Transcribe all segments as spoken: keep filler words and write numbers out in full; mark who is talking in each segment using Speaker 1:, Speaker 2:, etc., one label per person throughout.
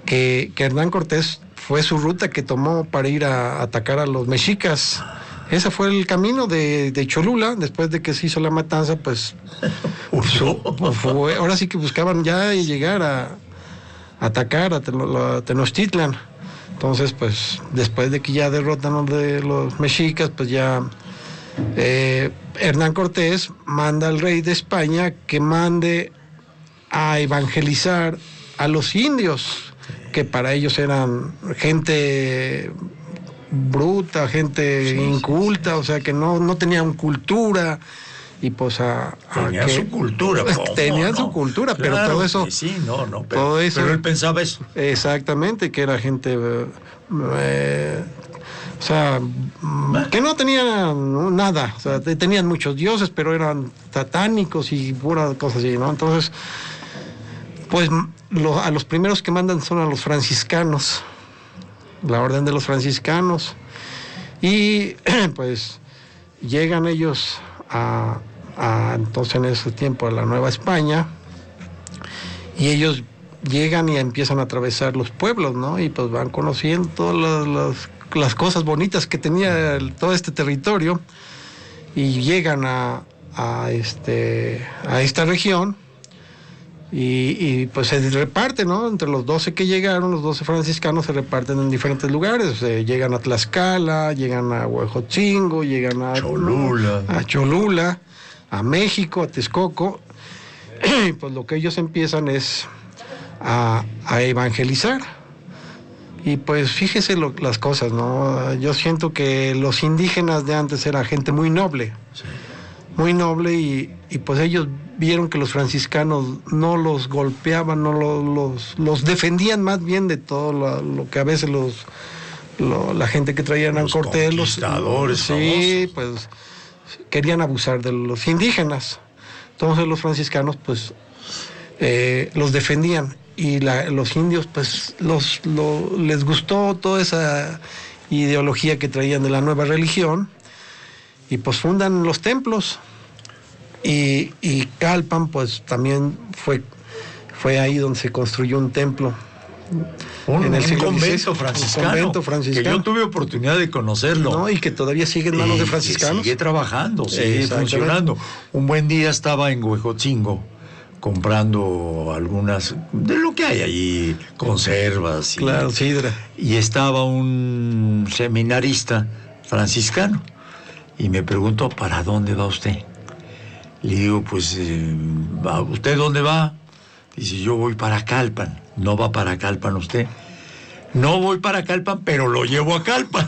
Speaker 1: que, que Hernán Cortés fue su ruta que tomó para ir a, a atacar a los mexicas. Ese fue el camino de, de Cholula, después de que se hizo la matanza, pues, su, fue, ahora sí que buscaban ya llegar a, a atacar a, Teno, a Tenochtitlan. Entonces, pues, después de que ya derrotan a los, de los mexicas, pues ya eh, Hernán Cortés manda al rey de España que mande a evangelizar a los indios, que para ellos eran gente bruta, gente sí, inculta, sí, sí. O sea, que no, no tenían cultura, y pues a... a
Speaker 2: tenían
Speaker 1: que,
Speaker 2: su cultura. ¿Cómo?
Speaker 1: Tenían
Speaker 2: no?
Speaker 1: su cultura,
Speaker 2: claro,
Speaker 1: pero todo eso...
Speaker 2: Sí, no, no, pero,
Speaker 1: todo eso,
Speaker 2: pero él pensaba eso.
Speaker 1: Exactamente, que era gente... Eh, o sea, ¿Eh? que no tenían nada, o sea, tenían muchos dioses, pero eran satánicos y puras cosas así, ¿no? Entonces, pues lo, a los primeros que mandan son a los franciscanos, la orden de los franciscanos, y pues llegan ellos a, a entonces en ese tiempo a la Nueva España, y ellos llegan y empiezan a atravesar los pueblos, ¿no? Y pues van conociendo todas las, las, las cosas bonitas que tenía el, todo este territorio, y llegan a, a, este, a esta región, y, y pues se reparten, ¿no? Entre los doce que llegaron, los doce franciscanos se reparten en diferentes lugares. Eh, llegan a Tlaxcala, llegan a Huejotzingo, llegan a
Speaker 2: Cholula,
Speaker 1: a Cholula, a México, a Texcoco. Y pues lo que ellos empiezan es a, a evangelizar. Y pues fíjese lo, las cosas, ¿no? Yo siento que los indígenas de antes eran gente muy noble, sí. muy noble, y, y pues ellos vieron que los franciscanos no los golpeaban, no los, los, los defendían más bien de todo lo, lo que a veces los lo, la gente que traía Hernán Cortés, los
Speaker 2: conquistadores,
Speaker 1: sí, pues querían abusar de los indígenas. Entonces los franciscanos pues eh, los defendían, y la, los indios pues los lo, les gustó toda esa ideología que traían de la nueva religión, y pues fundan los templos. Y, y Calpan, pues también fue, fue ahí donde se construyó un templo.
Speaker 2: Un,
Speaker 1: en el
Speaker 2: un, convento franciscano,
Speaker 1: un convento franciscano.
Speaker 2: Que yo tuve oportunidad de conocerlo.
Speaker 1: No, y que todavía sigue en manos eh, de franciscanos.
Speaker 2: Sigue trabajando, sigue funcionando. Un buen día estaba en Huejotzingo comprando algunas, de lo que hay allí, conservas. Y,
Speaker 1: claro, sidra.
Speaker 2: Y estaba un seminarista franciscano. Y me preguntó, ¿para dónde va usted? Le digo, pues, eh, ¿usted dónde va? Dice, yo voy para Calpan. ¿No va para Calpan usted? No voy para Calpan, pero lo llevo a Calpan.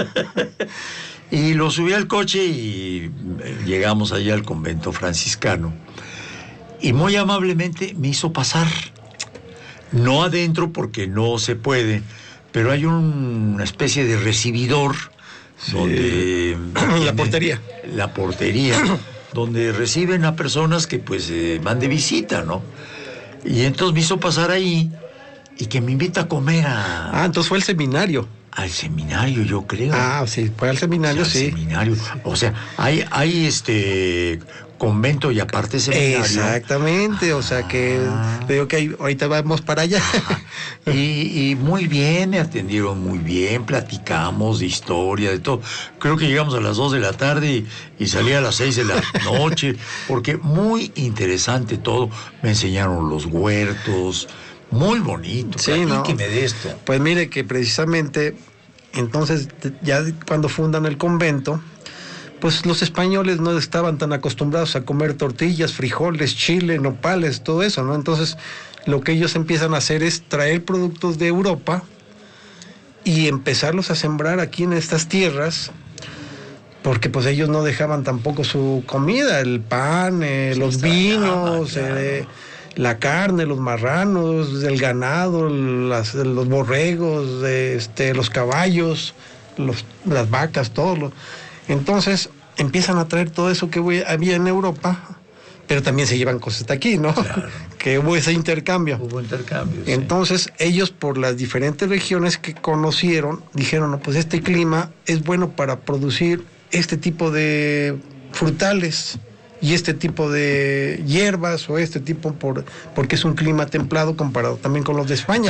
Speaker 2: Y lo subí al coche y llegamos allá al convento franciscano. Y muy amablemente me hizo pasar. No adentro porque no se puede, pero hay un, una especie de recibidor, sí, donde...
Speaker 1: La portería.
Speaker 2: La portería. Donde reciben a personas que pues eh, van de visita, ¿no? Y entonces me hizo pasar ahí y que me invita a comer a...
Speaker 1: Ah, entonces fue el seminario.
Speaker 2: Al seminario, yo creo.
Speaker 1: Ah, sí, fue al seminario,
Speaker 2: o sea,
Speaker 1: sí.
Speaker 2: Al seminario. O sea, hay, hay este convento y aparte seminario.
Speaker 1: Exactamente, o sea que ah. veo que hay, ahorita vamos para allá.
Speaker 2: y, y muy bien, me atendieron muy bien, platicamos de historia, de todo. Creo que llegamos a las dos de la tarde y, y salí a las seis de la noche, porque muy interesante todo. Me enseñaron los huertos, muy bonito.
Speaker 1: Sí, ¿no?
Speaker 2: de esto.
Speaker 1: Pues mire que precisamente, entonces, ya cuando fundan el convento, pues los españoles no estaban tan acostumbrados a comer tortillas, frijoles, chile, nopales, todo eso, ¿no? Entonces, lo que ellos empiezan a hacer es traer productos de Europa y empezarlos a sembrar aquí en estas tierras, porque pues ellos no dejaban tampoco su comida, el pan, eh, sí, los vinos, claro. eh, la carne, los marranos, el ganado, las, los borregos, este, los caballos, los, las vacas, todo lo... Entonces empiezan a traer todo eso que había en Europa, pero también se llevan cosas de aquí, ¿no?
Speaker 2: Claro.
Speaker 1: Que hubo ese intercambio.
Speaker 2: Hubo intercambio, sí.
Speaker 1: Entonces ellos, por las diferentes regiones que conocieron, dijeron, no, pues este clima es bueno para producir este tipo de frutales y este tipo de hierbas o este tipo, por porque es un clima templado comparado también con los de España.